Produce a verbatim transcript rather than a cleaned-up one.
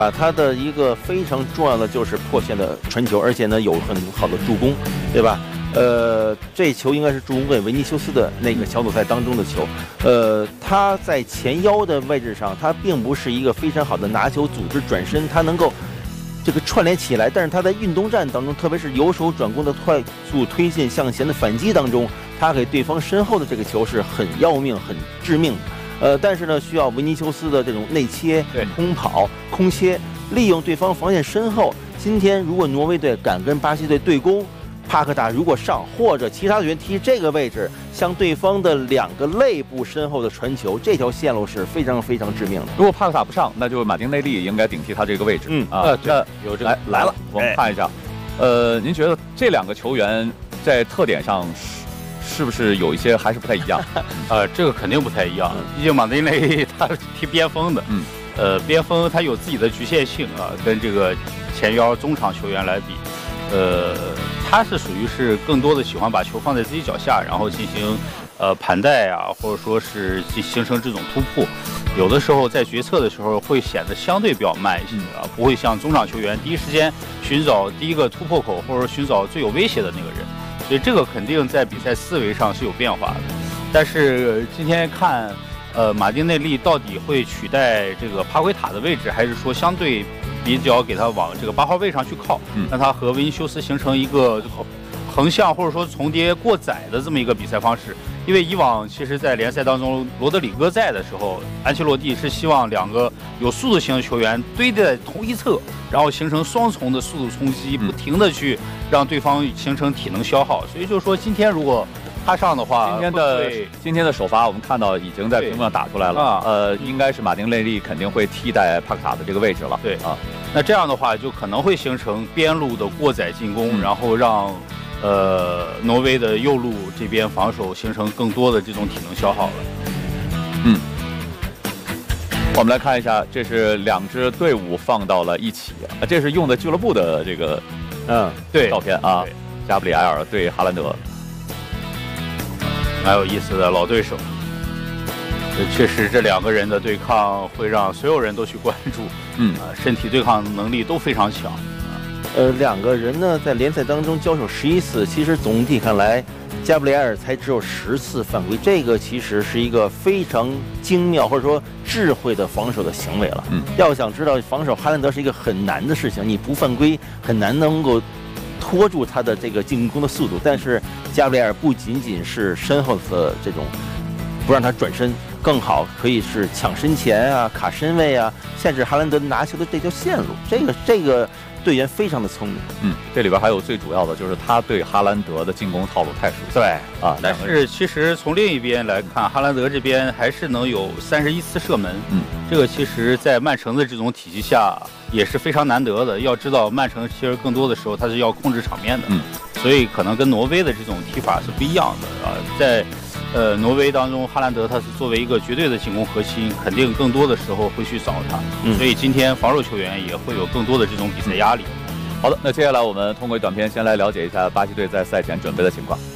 啊，他的一个非常重要的就是破线的传球，而且呢有很好的助攻，对吧？呃，这球应该是助攻给维尼修斯的那个小组赛当中的球。呃，他在前腰的位置上，他并不是一个非常好的拿球组织转身，他能够这个串联起来，但是他在运动战当中，特别是由守转攻的快速推进向前的反击当中，他给对方身后的这个球是很要命、很致命的。呃，但是呢，需要维尼修斯的这种内切、空跑、空切，利用对方防线身后。今天如果挪威队敢跟巴西队对攻，帕克塔如果上，或者其他队员踢这个位置，向对方的两个肋部身后的传球，这条线路是非常非常致命的。 如果帕克塔不上，那就是马丁内利应该顶替他这个位置。 嗯啊，那有这来来了，我们看一下。呃，您觉得这两个球员在特点上是是不是有一些还是不太一样？ 呃，这个肯定不太一样，毕竟马丁内利他是踢边锋的， 嗯， 呃，边锋他有自己的局限性啊，跟这个前腰中场球员来比，呃，他是属于是更多的喜欢把球放在自己脚下，然后进行呃盘带啊，或者说是形成这种突破。有的时候在决策的时候会显得相对比较慢一些啊，不会像中场球员第一时间寻找第一个突破口，或者寻找最有威胁的那个人。所以这个肯定在比赛思维上是有变化的。但是今天看，呃，马丁内利到底会取代这个帕奎塔的位置，还是说相对比较给他往这个八号位上去靠， 嗯、 让他和维尼修斯形成一个横向或者说重叠过载的这么一个比赛方式？因为以往其实，在联赛当中，罗德里戈在的时候，安切洛蒂是希望两个有速度型的球员堆在同一侧，然后形成双重的速度冲击，不停的去让对方形成体能消耗。所以就是说，今天如果他上的话， 今天的今天的首发我们看到已经在屏幕上打出来了， 啊、 呃，应该是马丁内利肯定会替代帕克塔的这个位置了。 对啊， 那这样的话就可能会形成边路的过载进攻，嗯、然后让。呃，挪威的右路这边防守形成更多的这种体能消耗了。 嗯，我们来看一下，这是两支队伍放到了一起，啊，这是用的俱乐部的这个嗯对照片啊，加布里埃尔对哈兰德， 蛮有意思的老对手。确实，这两个人的对抗会让所有人都去关注。 嗯， 啊，身体对抗能力都非常强。 呃，两个人呢在联赛当中交手十一次，其实总体看来，加布里埃尔才只有十次犯规，这个其实是一个非常精妙或者说智慧的防守的行为了。 嗯， 要想知道防守哈兰德是一个很难的事情，你不犯规很难能够拖住他的这个进攻的速度。但是加布里埃尔不仅仅是身后的这种不让他转身，更好可以是抢身前啊、卡身位啊，限制哈兰德拿球的这条线路。这个这个。队员非常的聪明， 嗯，这里边还有最主要的就是他对哈兰德的进攻套路太熟悉， 对啊。 但是其实从另一边来看，哈兰德这边还是能有三十一次射门， 嗯， 这个其实在曼城的这种体系下也是非常难得的。要知道，曼城其实更多的时候他是要控制场面的， 嗯， 所以可能跟挪威的这种踢法是不一样的啊，在。呃，挪威当中，哈兰德他是作为一个绝对的进攻核心，肯定更多的时候会去找他， 嗯、 所以今天防守球员也会有更多的这种比赛压力。 好的，那接下来我们通过短片先来了解一下巴西队在赛前准备的情况。